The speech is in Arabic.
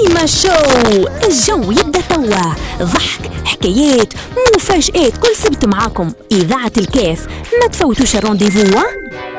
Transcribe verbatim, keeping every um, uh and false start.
ديما شو الجو يبدا توا، ضحك، حكايات، مفاجآت، كل سبت معاكم إذاعة الكاف. ما تفوتوش الرونديفو.